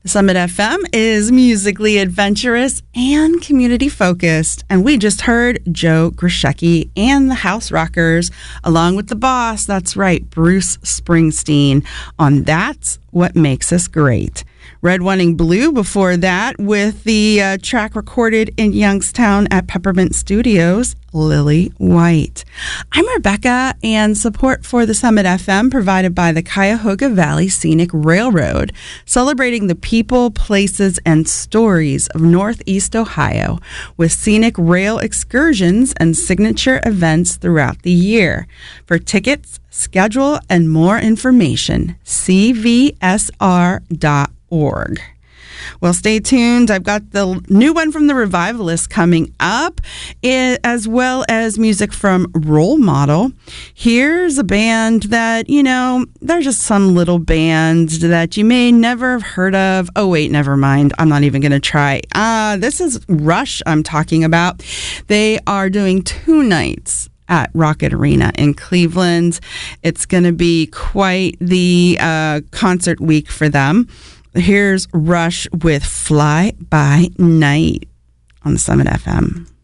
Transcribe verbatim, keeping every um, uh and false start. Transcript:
Summit F M is musically adventurous and community-focused, and we just heard Joe Grishecki and the House Rockers, along with the boss, that's right, Bruce Springsteen, on That's What Makes Us Great. Red, Wanting Blue before that with the uh, track recorded in Youngstown at Peppermint Studios, Lily White. I'm Rebecca, and support for the Summit F M provided by the Cuyahoga Valley Scenic Railroad, celebrating the people, places, and stories of Northeast Ohio with scenic rail excursions and signature events throughout the year. For tickets, schedule, and more information, c v s r dot org. Well, stay tuned. I've got the new one from the Revivalists coming up, as well as music from Role Model. Here's a band that, you know, they're just some little band that you may never have heard of. Oh, wait, never mind. I'm not even going to try. Uh, this is Rush I'm talking about. They are doing two nights at Rocket Arena in Cleveland. It's going to be quite the uh, concert week for them. Here's Rush with Fly By Night on the Summit F M.